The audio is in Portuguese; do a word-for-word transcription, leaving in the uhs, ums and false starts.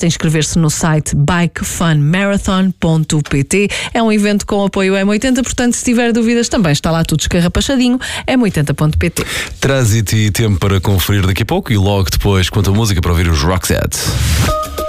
Basta inscrever-se no site bike fun marathon ponto pt. É um evento com apoio M oitenta, portanto, se tiver dúvidas, também está lá tudo escarrapachadinho, m oitenta ponto pt. Trânsito e tempo para conferir daqui a pouco e logo depois quanto a música para ouvir os Roxette.